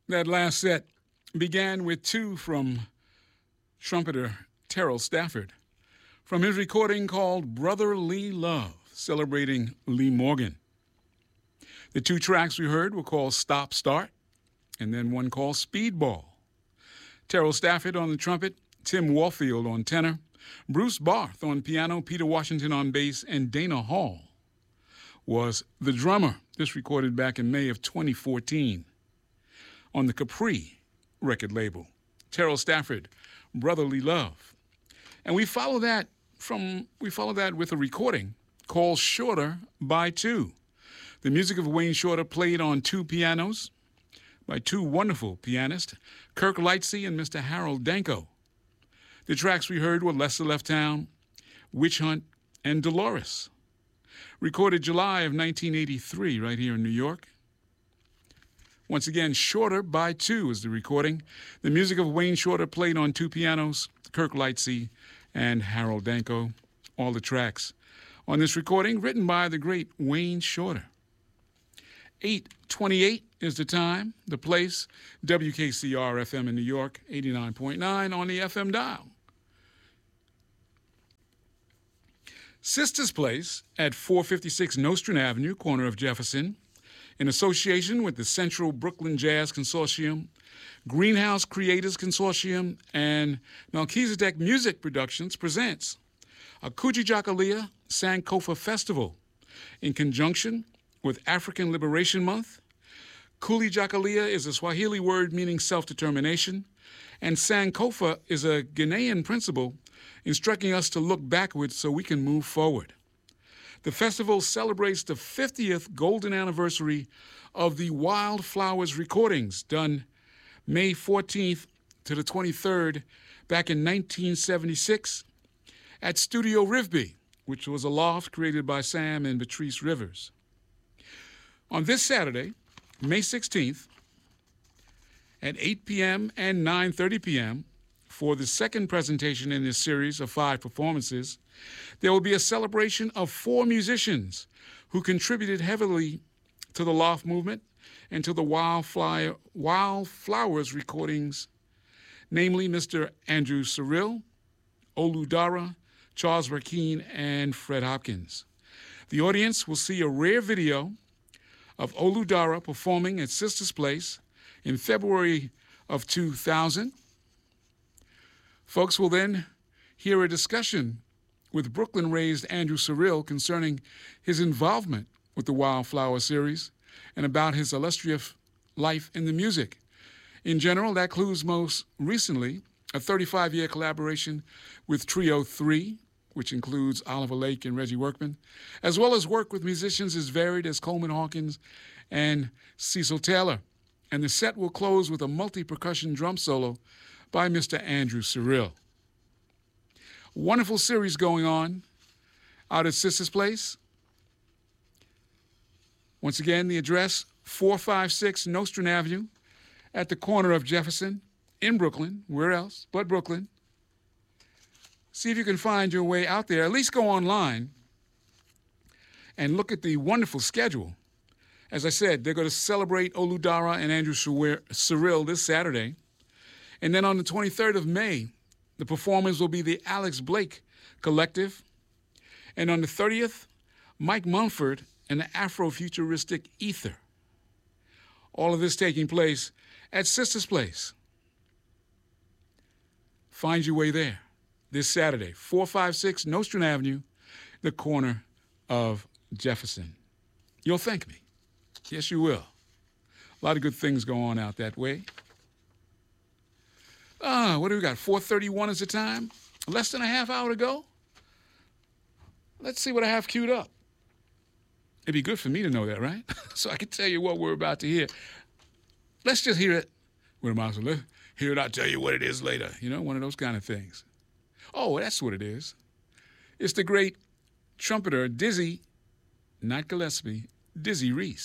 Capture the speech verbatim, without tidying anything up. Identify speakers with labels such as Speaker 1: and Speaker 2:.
Speaker 1: That last set began with two from trumpeter Terrell Stafford from his recording called Brotherly Love, celebrating Lee Morgan. The two tracks we heard were called Stop Start and then one called Speedball. Terrell Stafford on the trumpet, Tim Warfield on tenor, Bruce Barth on piano, Peter Washington on bass, and Dana Hall was the drummer. This recorded back in May of twenty fourteen on the Capri record label. Terrell Stafford, Brotherly Love. And we follow that from we follow that with a recording called Shorter by Two. The music of Wayne Shorter played on two pianos by two wonderful pianists, Kirk Lightsey and Mister Harold Danko. The tracks we heard were Lester Left Town, Witch Hunt, and Dolores. Recorded July of nineteen eighty-three right here in New York. Once again, Shorter by Two is the recording. The music of Wayne Shorter played on two pianos, Kirk Lightsey and Harold Danko. All the tracks on this recording written by the great Wayne Shorter. eight twenty-eight is the time, the place, W K C R F M in New York, eighty-nine point nine on the F M dial. Sister's Place at four fifty-six Nostrand Avenue, corner of Jefferson, in association with the Central Brooklyn Jazz Consortium, Greenhouse Creators Consortium, and Melchizedek Music Productions presents a Kujichagulia Sankofa Festival in conjunction with African Liberation Month. Kujichagulia is a Swahili word meaning self-determination, and Sankofa is a Ghanaian principle instructing us to look backwards so we can move forward. The festival celebrates the fiftieth golden anniversary of the Wildflowers recordings done May fourteenth to the twenty-third back in nineteen seventy-six at Studio Rivby, which was a loft created by Sam and Patrice Rivers. On this Saturday, May sixteenth, at eight p.m. and nine thirty p.m., for the second presentation in this series of five performances, there will be a celebration of four musicians who contributed heavily to the Loft movement and to the Wildflower, Wildflowers recordings, namely Mister Andrew Cyril, Olu Dara, Charles Rakeen, and Fred Hopkins. The audience will see a rare video of Olu Dara performing at Sister's Place in February of two thousand. Folks will then hear a discussion with Brooklyn-raised Andrew Cyril concerning his involvement with the Wildflower series and about his illustrious life in the music. In general, that includes most recently a thirty-five-year collaboration with Trio three, which includes Oliver Lake and Reggie Workman, as well as work with musicians as varied as Coleman Hawkins and Cecil Taylor. And the set will close with a multi-percussion drum solo by Mister Andrew Cyril. Wonderful series going on out at Sister's Place. Once again, the address, four fifty-six Nostrand Avenue at the corner of Jefferson in Brooklyn. Where else but Brooklyn? See if you can find your way out there. At least go online and look at the wonderful schedule. As I said, they're going to celebrate Olu Dara and Andrew Cyril this Saturday. And then on the twenty-third of May, the performers will be the Alex Blake Collective. And on the thirtieth, Mike Mumford and the Afrofuturistic Ether. All of this taking place at Sister's Place. Find your way there this Saturday, four fifty-six Nostrand Avenue, the corner of Jefferson. You'll thank me. Yes, you will. A lot of good things go on out that way. Ah, what do we got? four thirty-one is the time? Less than a half hour to go? Let's see what I have queued up. It'd be good for me to know that, right? So I can tell you what we're about to hear. Let's just hear it. What am I supposed to hear it? I'll tell you what it is later. You know, one of those kind of things. Oh, that's what it is. It's the great trumpeter Dizzy, not Gillespie, Dizzy Reese.